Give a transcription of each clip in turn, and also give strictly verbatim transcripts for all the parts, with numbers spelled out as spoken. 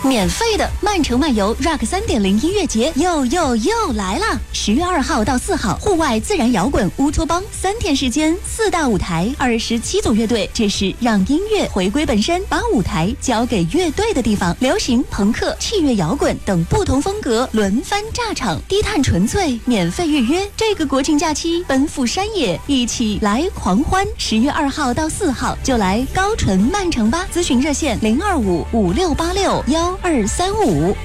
免费的曼城漫游 Rock 三点零音乐节又又又来了！十月二号到四号，户外自然摇滚乌托邦三天时间，四大舞台，二十七组乐队，这是让音乐回归本身，把舞台交给乐队的地方。流行、朋克、器乐摇滚等不同风格轮番炸场，低碳纯粹，免费预约。这个国庆假期奔赴山野，一起来狂欢！十月二号到四号就来高淳曼城吧。咨询热线零二五五六八六幺二三五。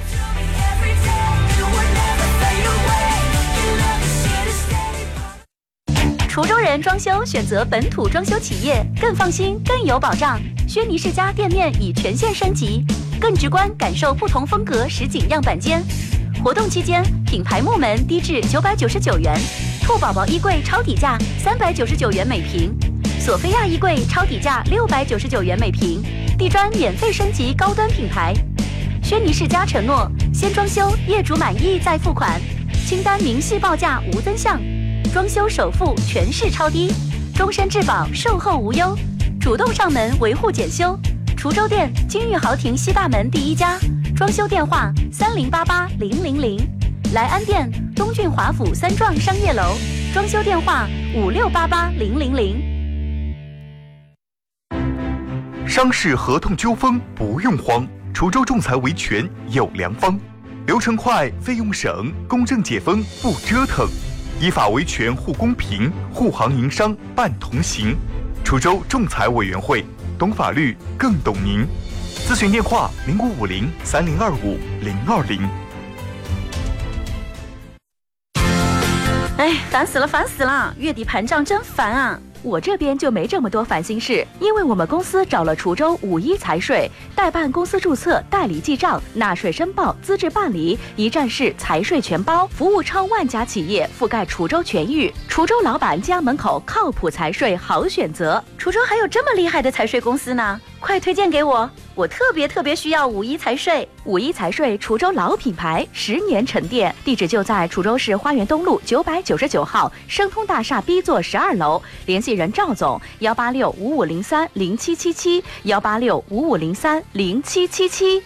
滁州人装修选择本土装修企业，更放心更有保障。轩尼诗家店面已全线升级，更直观感受不同风格实景样板间。活动期间，品牌木门低至九百九十九元，兔宝宝衣柜超底价三百九十九元每平，索菲亚衣柜超底价六百九十九元每平，地砖免费升级高端品牌。轩尼诗家承诺先装修，业主满意再付款，清单明细报价无增项，装修首付全市超低，终身质保，售后无忧，主动上门维护检修。滁州店金玉豪庭西大门第一家，装修电话三零八八零零零。莱安店东郡华府三幢商业楼，装修电话五六八八零零零。 商事合同纠纷不用慌，滁州仲裁维权有良方，流程快，费用省，公正解纷不折腾，依法维权护公平，护行营商办同行。滁州仲裁委员会，懂法律更懂您。咨询电话零五五零三零二五零二零。 哎，烦死了，烦死了！月底盘账真烦啊！我这边就没这么多烦心事，因为我们公司找了滁州五一财税，代办公司注册、代理记账、纳税申报、资质办理，一站式财税全包，服务超万家企业，覆盖滁州全域。滁州老板家门口靠谱财税好选择，滁州还有这么厉害的财税公司呢，快推荐给我！我特别特别需要五一财税。五一财税滁州老品牌，十年沉淀，地址就在滁州市花园东路九百九十九号升通大厦 B 座十二楼，联系人赵总幺八六五五零三零七七七幺八六五五零三零七七七。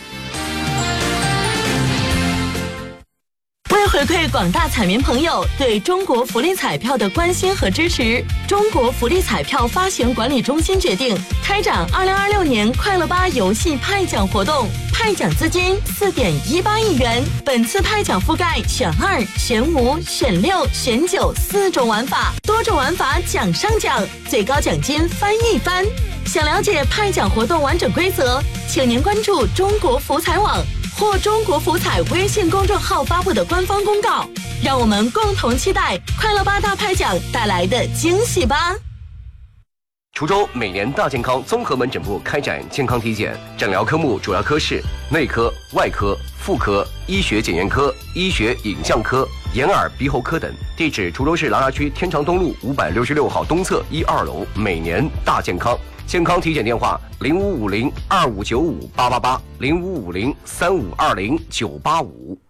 为回馈广大彩民朋友对中国福利彩票的关心和支持，中国福利彩票发行管理中心决定开展二零二六年快乐吧游戏派奖活动，派奖资金四点一八亿元。本次派奖覆盖选二、选五、选六、选九四种玩法，多种玩法奖上奖，最高奖金翻一番。想了解派奖活动完整规则，请您关注中国福彩网或中国福彩微信公众号发布的官方公告，让我们共同期待快乐吧大派奖带来的惊喜吧。 滁州每年大健康综合门诊部开展健康体检，诊疗科目主要科室内科、外科、妇科、医学检验科、医学影像科、眼耳鼻喉科等。地址滁州市琅琊区天长东路五百六十六号东侧一二楼。每年大健康。健康体检电话零五五零二五九五八八八零五五零三五二零九八五。